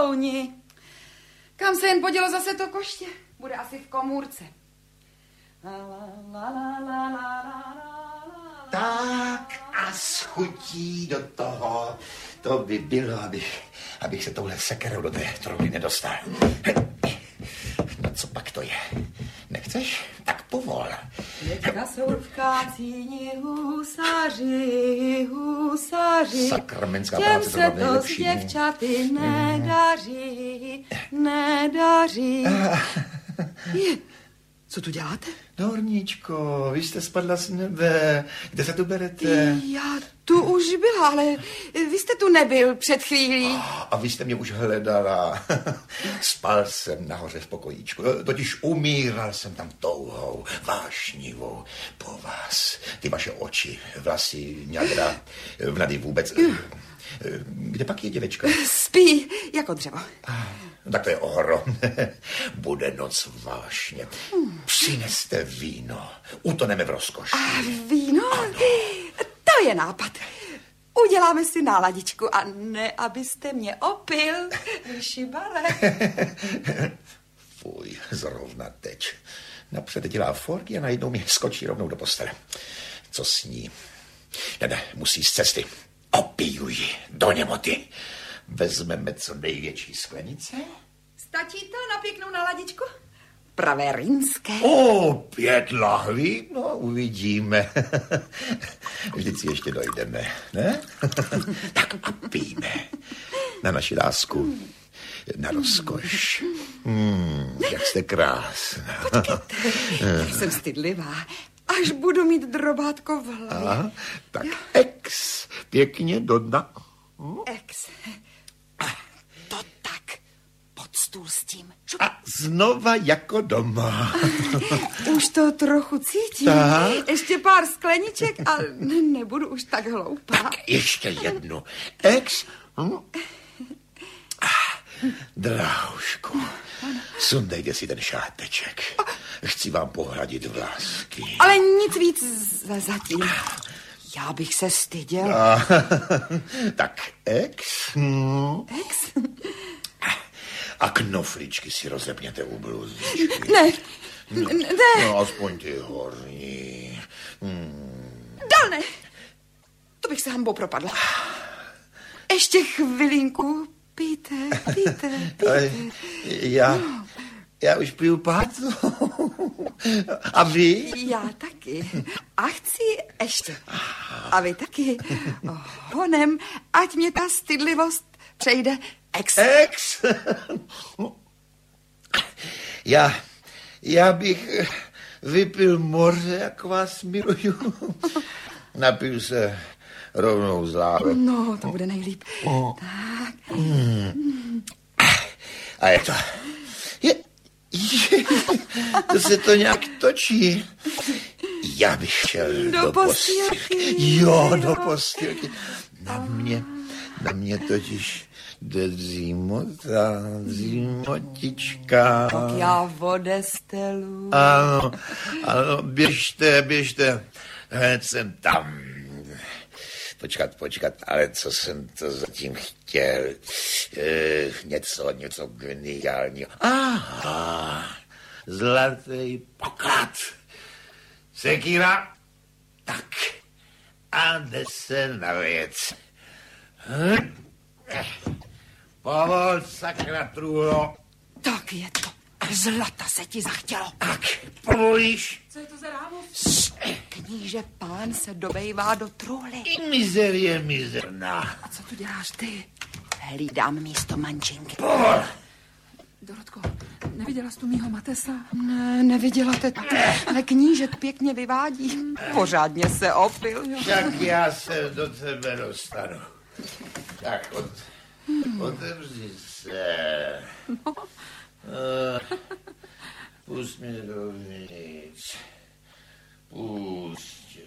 klouni. Kam se jen podělo zase to koště? Bude asi v komůrce. Tak a s chutí do toho. To by bylo, abych se touhle sekerou do té trouby nedostal. No co pak to je? Nechceš? Tak povol. Teďka jsou v kácíni husaři. Sakramentská těm práce, se to s děvčaty nedaří. Co tu děláte? No, Horníčko, vy jste spadla z nebe. Kde se tu berete? Já tu už byla, ale vy jste tu nebyl před chvílí. A vy jste mě už hledala. Spal jsem nahoře v pokojíčku. Totiž umíral jsem tam touhou, vášnivou po vás. Ty vaše oči, vlasy, ňadra, vnady vůbec. Kde pak je děvečka? Spí jako dřevo. Tak to je ohrom. Bude noc vášně. Přineste víno. Utoneme v rozkoši. A víno? Ano. To je nápad. Uděláme si náladičku a ne, abyste mě opil, vyšibale. Fuj, zrovna teď. Napřed dělá forky a najednou mi skočí rovnou do postele. Co s ní? Ne, musí z cesty. Opíjuj do němoty. Vezmeme co největší sklenice. Stačí to na pěknou náladičku? Pravé rýnské. 5 lahví? No, uvidíme. Vždyť si ještě dojdeme, ne? Tak a pijme. Na naši lásku. Na rozkoš. Jak jste krásná. Počkejte, já jsem stydlivá. Až budu mít drobátko v hlavě. Aha, tak ex. Pěkně do dna. Ex. To tak. Pod stůl s tím. A znova jako doma. Už to trochu cítím. Tak. Ještě pár skleniček a nebudu už tak hloupá. Tak ještě jednu. Ex. Dráhušku, sundejte si ten šáteček. Chci vám pohladit vlásky. Ale nic víc zatím. Já bych se styděl. Tak ex. Ex? A knofličky si rozepněte u bluzičky. Ne. No, aspoň ty horní. Dál ne. To bych se hanbou propadla. Ještě chvilinku. Pijte. Já už piju pátu. A vy? Já taky. A chci ještě. A vy taky. Honem, ať mě ta stydlivost přejde. Ex. Já bych vypil moře, jak vás miluju. Napiju se rovnou z láve. No, to bude nejlíp. Tak. A je to... To se to nějak točí. Já bych šel do postýlky. Jo, do postýlky. Na mě totiž jde dřímotička. Tak já odestelu. Ano, běžte. Hned jsem tam. Počkat, ale co jsem to zatím chtěl? Něco geniálního. Aha, zlatý poklad. Sekíra? Tak, a jde se na věc. Povol, sakra, trůlo. Tak je to. Zlata se ti zachtělo. Tak, povolíš? Co je to za rámu? Kníže pán se dobejvá do truhly. I mizerie mizerná. A co tu děláš ty? Hlídám místo mančinky. Povol. Dorotko, neviděla jsi tu mýho Matesa? Ne, neviděla teta. Ale knížek pěkně vyvádí. Pořádně se opil. Tak já se do tebe dostanu. Tak, otevři se. No. Pusť mě dovnitř. Pusť.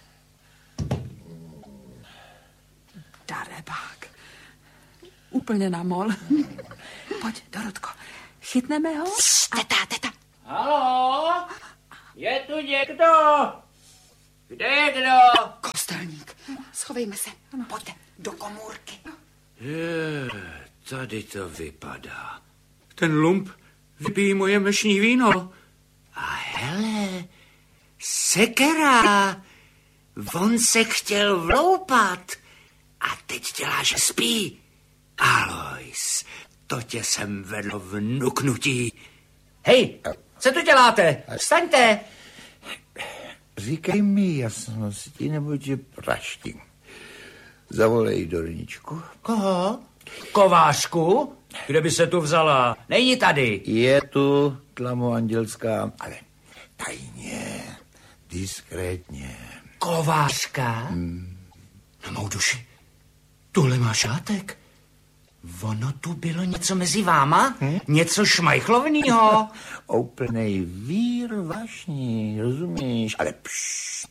Darebák. Úplně na mol. Pojď, Dorotko, chytneme ho? Teta. Haló? Je tu někdo? Kde je kdo? Kostelník. Schovejme se. Pojďte do komůrky. tady to vypadá? Ten lump vypíjí moje mlečný víno. A hele, sekera. On se chtěl vloupat a teď dělá, že spí. Alois, to tě sem vedlo v nuknutí. Hej, co tu děláte? Vstaňte. Říkej mi jasnosti, nebo tě praštím. Zavolej Dorničku. Koho? Kovářku? Kde by se tu vzala? Není tady. Je tu tlamoandělská, ale tajně, diskrétně. Kovářka? Na mou duši. Tuhle má šátek. Ono tu bylo něco mezi váma? Něco šmajchlovnýho? Úplnej vír vašní, rozumíš? Ale pšt,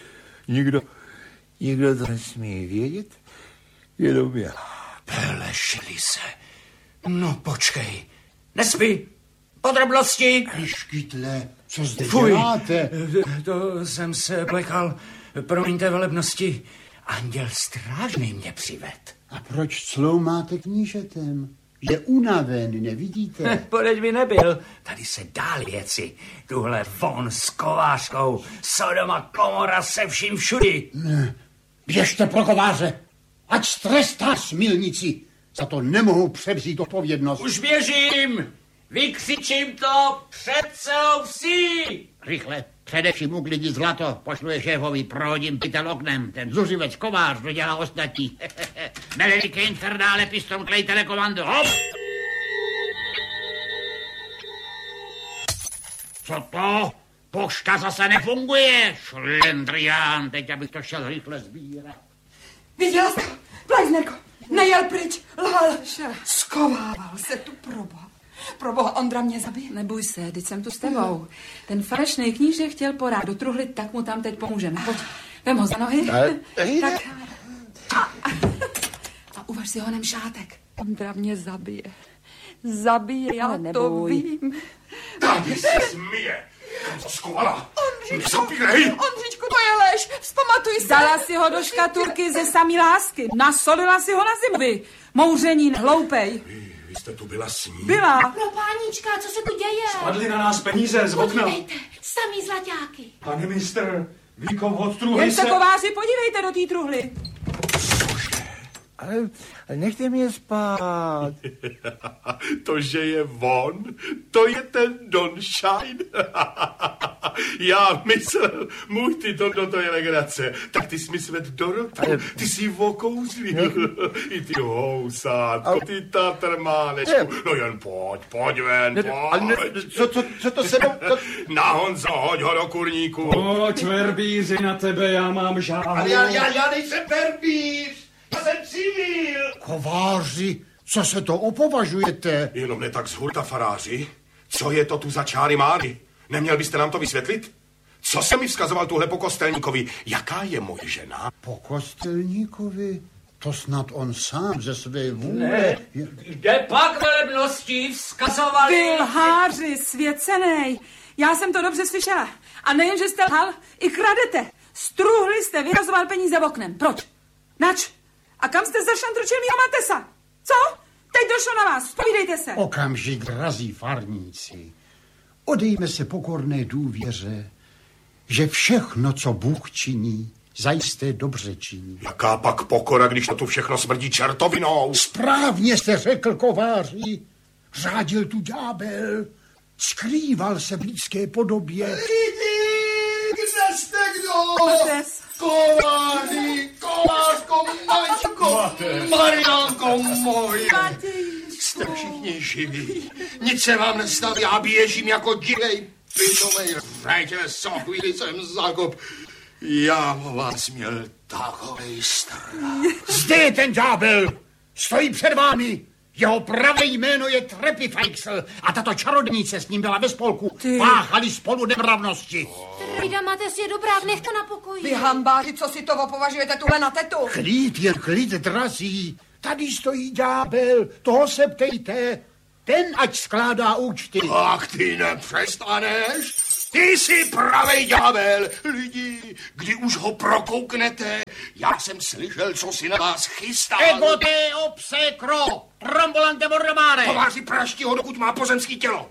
nikdo to nesmí vědět, jenom já. Pelešili se. No počkej. Nespí. Podrobnosti. Škytle, co zde Fuj. děláte? To jsem se plekal. Promiňte velebnosti. Anděl strážný mě přived. A proč cloumáte knížetem? Je unaven, nevidíte? Podeď by nebyl. Tady se dál věci. Tuhle von s kovářkou. Sodoma komora se vším všudy. Ne, běžte pro kováře, ať strestá smilnici. Za to nemohu převzít odpovědnost. Už běžím. Vykřičím to před celou vsí. Rychle, především uklidni zlato, pošlu je šéfovi, prohodím pytel oknem, ten zuřivec kovář dodělá ostatní. Melelike infernále, piston, klej, telekomando, hop! Co to? Pošta zase nefunguje, šlendrián, teď abych to šel rychle sbírat. Viděla jsi to? Blajznerko, nejel pryč, lhal, skovával se tu Proboha, Ondra mě zabije. Neboj se, teď jsem tu s tebou. Ten falešný kníže chtěl porát do truhly, tak mu tam teď pomůžeme. Pojď, vem ho za nohy. Tak. A uvaž si honem šátek. Ondra mě zabije. Zabije, já to vím. Tady se smije. Co skovala? Ondřičku, to je lež. Vzpamatuj se. Dala si ho do škatulky ze samý lásky. Nasolila si ho na zimu. Vy, mouřenín, hloupej. Vy jste tu byla s ní? Byla. No pánička, co se tu děje? Spadly na nás peníze z okna. Podívejte, samý zlaťáky. Pane mistr, výkon od truhly Jen se kováři, podívejte do té truhly. Ale nechte mě spát. To, že je von, to je ten Don Shine. Já myslel, můj ty Dondo, to je legrace. Tak ty jsi mi svedl Dorotu, ty jsi ji okouzlil. I ty housátko, ty tatrmánečku. No jen pojď ven, pojď. Co to se mnou... Na Honzo, hoď ho do kurníku. Pojď, verbíři, na tebe, já mám žád. Ale já nejsem verbíř. Já jsem civil. Kováři, co se to opovažujete? Jenom ne tak z hurta, faráři. Co je to tu za čáry máry? Neměl byste nám to vysvětlit? Co se mi vzkazoval tuhle po kostelníkovi? Jaká je moje žena? Po kostelníkovi? To snad on sám ze své vůle. Ne, kde pak velebnosti vzkazovali? Vy lháři, svěcenej. Já jsem to dobře slyšela. A nejen, že jste lhal, i kradete. Z truhly jste vyhazoval peníze oknem. Proč? Nač? A kam jste zašantročil mýho Matesa? Co? Teď došlo na vás, povídejte se. Okamžik, drazí farníci. Odejme se pokorné důvěře, že všechno, co Bůh činí, zajisté dobře činí. Jaká pak pokora, když to tu všechno smrdí čertovinou? Správně jste řekl, kováři. Řádil tu ďábel. Skrýval se v lidské podobě. Kde jste kdo? Mates. Kováři, kovářko, Maťko, Mariánko moje. Jste všichni živí. Nic se vám nestalo, já běžím jako divej pitomej rajtěle, co chvíli jsem zakop. Já o vás měl takovej strach. Zde je ten ďábel, stojí před vámi. Jeho pravé jméno je Trepifejxl a tato čarodnice s ním byla ve spolku. Páchali spolu nemravnosti. Frida Mates je dobrák, nech to na pokoji. Vy hambáři, co si to opovažujete tuhle na tetu? Klid, jen klid, drazí. Tady stojí ďábel, toho se ptejte. Ten ať skládá účty. Tak ty nepřestaneš? Ty jsi pravej ďábel. Lidi, kdy už ho prokouknete, já jsem slyšel, co si na vás chystal. Ego te obsekro, trombolante mordomare. Kováři praští ho, dokud má pozemský tělo.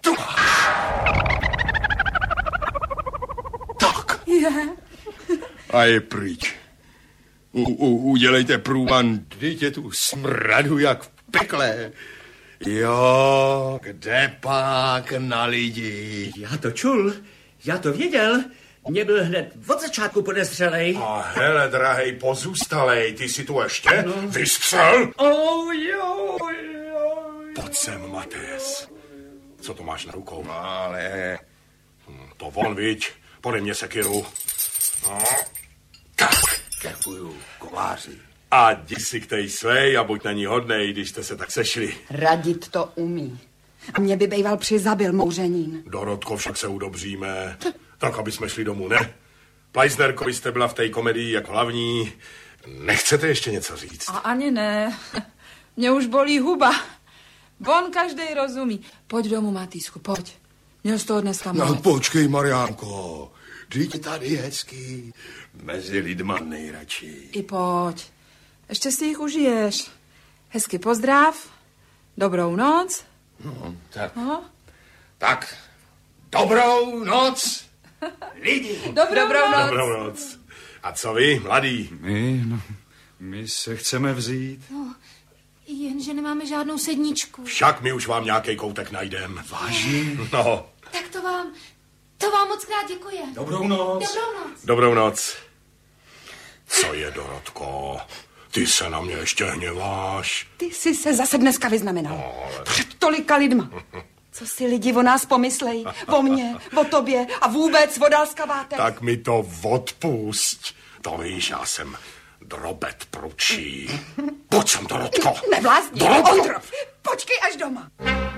Tak. A je pryč. Udělejte průvan, dejte tu smradu jak v pekle. Jo, kde pak na lidi? Já to čul, já to věděl. Mě byl hned od začátku podezřelej. A hele, drahej, pozůstalej, ty si tu ještě vystřel? Jo. Pojď sem, Mates. Co to máš na rukou? Ale... To von, viď? Podej mě sekiru. No. Tak. Děkuju, kováři. A jdi si k tej svej a buď na ní hodnej, když jste se tak sešli. Radit to umí. A mě by bejval přizabil mouřenín. Dorotko, však se udobříme. Tak, aby jsme šli domů, ne? Pleisnerko, vy jste byla v té komedii jako hlavní. Nechcete ještě něco říct? A ani ne. Mě už bolí huba. Von každej rozumí. Pojď domů, Matýsku, pojď. Měl z toho dneska mluvit. No počkej, Mariánko. Vždyť tady hezky. Mezi lidma nejradši. I pojď. Ještě si jich užiješ. Hezky pozdrav. Dobrou noc. No, tak. No. Tak, dobrou noc, lidi. Dobrou noc. Dobrou noc. A co vy, mladí? My se chceme vzít. No, jenže nemáme žádnou sedničku. Však my už vám nějaký koutek najdem. Vážně? No. Tak to vám moc krát děkuji. Dobrou noc. Dobrou noc. Dobrou noc. Co je, Dorotko? Ty se na mě ještě hněváš. Ty jsi se zase dneska vyznamenal. Před tolika lidma. Co si lidi o nás pomyslejí? O mně, o tobě a vůbec o Dalskavátech? Tak mi to odpusť. To víš, já jsem drobet pručí. Pojď sem, Dorotko. Nevlázní. Dorotko. Ondro, počkej až doma.